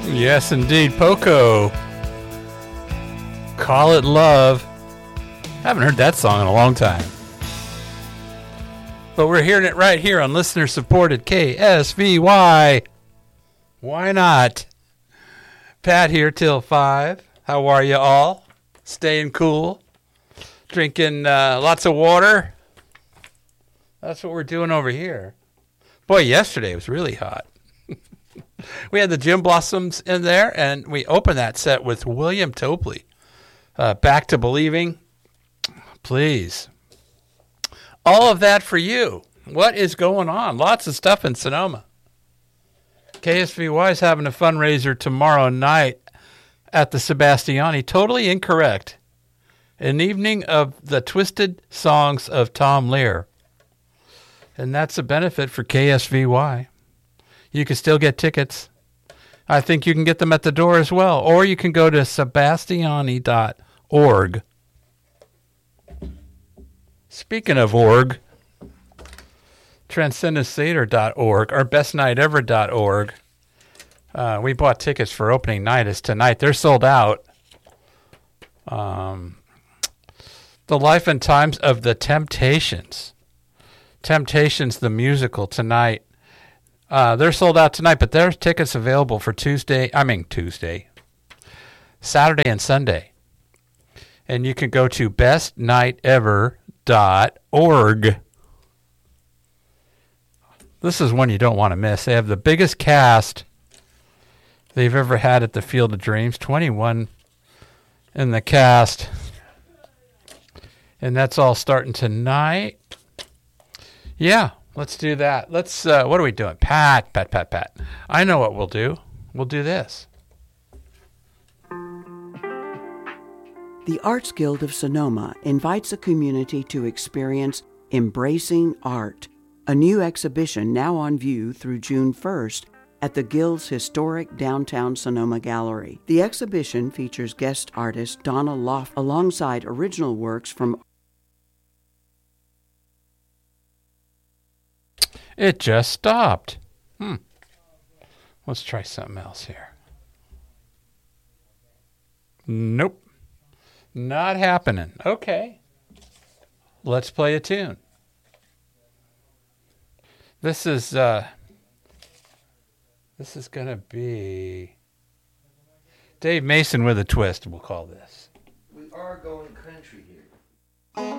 Yes, indeed. Poco. Call It Love. Haven't heard that song in a long time. But we're hearing it right here on listener-supported KSVY. Why not? Pat here till 5. How are you all? Staying cool? Drinking lots of water? That's what we're doing over here. Boy, yesterday was really hot. We had the Gin Blossoms in there, and we opened that set with William Topley. Back to Believing. Please. All of that for you. What is going on? Lots of stuff in Sonoma. KSVY is having a fundraiser tomorrow night at the Sebastiani. Totally incorrect. An evening of the twisted songs of Tom Lear. And that's a benefit for KSVY. You can still get tickets. I think you can get them at the door as well. Or you can go to sebastiani.org. Speaking of org, transcendencetheater.org or bestnightever.org. We bought tickets for opening night. It's tonight. They're sold out. The Life and Times of the Temptations. Temptations, the musical, tonight. They're sold out tonight, but there's tickets available for Saturday and Sunday. And you can go to bestnighthever.org. This is one you don't want to miss. They have the biggest cast they've ever had at the Field of Dreams. 21 in the cast. And that's all starting tonight. Yeah, let's do that. Let's, what are we doing? Pat. I know what we'll do. We'll do this. The Arts Guild of Sonoma invites the community to experience Embracing Art, a new exhibition now on view through June 1st at the Guild's historic downtown Sonoma Gallery. The exhibition features guest artist Donna Loft alongside original works from... It just stopped. Let's try something else here. Nope. Not happening. Okay. Let's play a tune. This is going to be Dave Mason with a twist, we'll call this. We are going country here.